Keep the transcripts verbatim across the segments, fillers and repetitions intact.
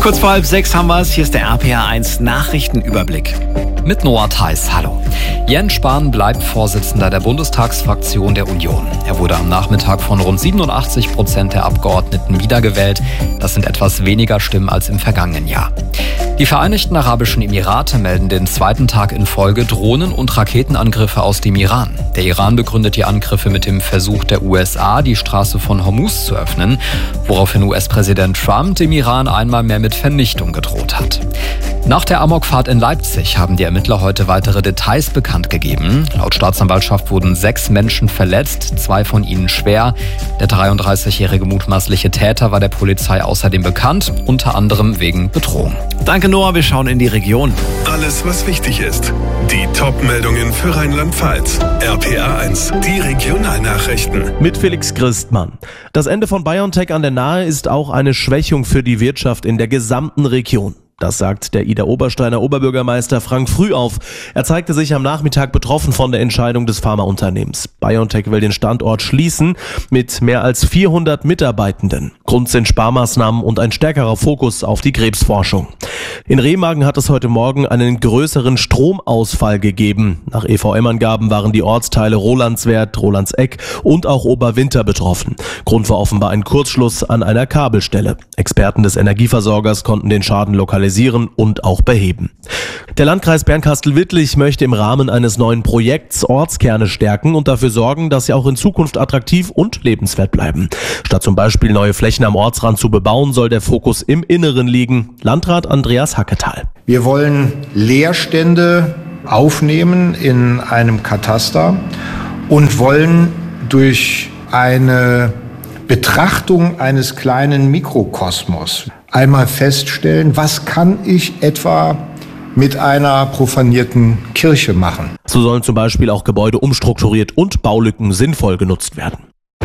Kurz vor halb sechs haben wir es. Hier ist der R P R eins Nachrichtenüberblick. Mit Noah Theis, hallo. Jens Spahn bleibt Vorsitzender der Bundestagsfraktion der Union. Er wurde am Nachmittag von rund siebenundachtzig Prozent der Abgeordneten wiedergewählt. Das sind etwas weniger Stimmen als im vergangenen Jahr. Die Vereinigten Arabischen Emirate melden den zweiten Tag in Folge Drohnen- und Raketenangriffe aus dem Iran. Der Iran begründet die Angriffe mit dem Versuch der U S A, die Straße von Hormuz zu öffnen, woraufhin U S-Präsident Trump dem Iran einmal mehr mit Vernichtung gedroht hat. Nach der Amokfahrt in Leipzig haben die Ermittler heute weitere Details bekannt gegeben. Laut Staatsanwaltschaft wurden sechs Menschen verletzt, zwei von ihnen schwer. Der dreiunddreißigjährige mutmaßliche Täter war der Polizei außerdem bekannt, unter anderem wegen Bedrohung. Danke Noah, wir schauen in die Region. Alles, was wichtig ist. Die Top-Meldungen für Rheinland-Pfalz. R P R eins, die Regionalnachrichten. Mit Felix Christmann. Das Ende von BioNTech an der Nahe ist auch eine Schwächung für die Wirtschaft in der gesamten Region. Das sagt der Idar-Obersteiner Oberbürgermeister Frank Frühauf. Er zeigte sich am Nachmittag betroffen von der Entscheidung des Pharmaunternehmens. BioNTech will den Standort schließen mit mehr als vierhundert Mitarbeitenden. Grund sind Sparmaßnahmen und ein stärkerer Fokus auf die Krebsforschung. In Remagen hat es heute Morgen einen größeren Stromausfall gegeben. Nach E V M-Angaben waren die Ortsteile Rolandswerth, Rolandseck und auch Oberwinter betroffen. Grund war offenbar ein Kurzschluss an einer Kabelstelle. Experten des Energieversorgers konnten den Schaden lokalisieren und auch beheben. Der Landkreis Bernkastel-Wittlich möchte im Rahmen eines neuen Projekts Ortskerne stärken und dafür sorgen, dass sie auch in Zukunft attraktiv und lebenswert bleiben. Statt zum Beispiel neue Flächen am Ortsrand zu bebauen, soll der Fokus im Inneren liegen. Landrat Andreas Hacketal. Wir wollen Leerstände aufnehmen in einem Kataster und wollen durch eine Betrachtung eines kleinen Mikrokosmos einmal feststellen, was kann ich etwa mit einer profanierten Kirche machen. So sollen zum Beispiel auch Gebäude umstrukturiert und Baulücken sinnvoll genutzt werden.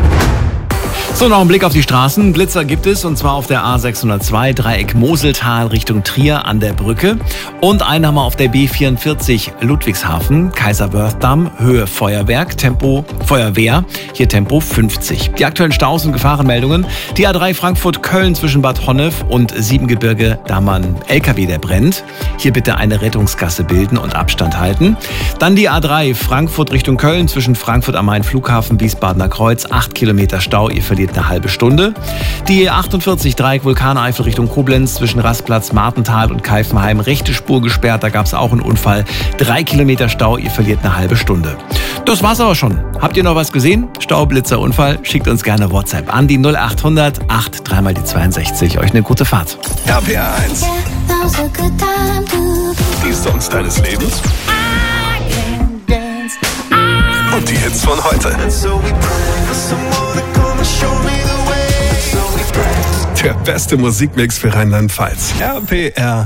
So, noch ein Blick auf die Straßen. Blitzer gibt es, und zwar auf der A sechshundertzwei, Dreieck Moseltal Richtung Trier an der Brücke. Und einen haben wir auf der B vierundvierzig Ludwigshafen, Kaiserwerth-Damm, Höhe Feuerwerk, Tempo Feuerwehr, hier Tempo fünfzig. Die aktuellen Staus und Gefahrenmeldungen. Die A drei Frankfurt-Köln zwischen Bad Honnef und Siebengebirge, da mal ein L K W, der brennt. Hier bitte eine Rettungsgasse bilden und Abstand halten. Dann die A drei Frankfurt Richtung Köln zwischen Frankfurt am Main Flughafen, Wiesbadener Kreuz, acht Kilometer Stau, ihr verliert eine halbe Stunde. Die E achtundvierzig Dreieck Vulkaneifel Richtung Koblenz zwischen Rastplatz Martental und Keifenheim, rechte Spur gesperrt, da gab es auch einen Unfall. Drei Kilometer Stau, ihr verliert eine halbe Stunde. Das war's aber schon. Habt ihr noch was gesehen? Stau, Blitzer, Unfall? Schickt uns gerne WhatsApp an die null achthundert acht drei mal die zweiundsechzig. Euch eine gute Fahrt. R P R eins. Die Songs deines Lebens. Und die Hits von heute. Der beste Musikmix für Rheinland-Pfalz. R P R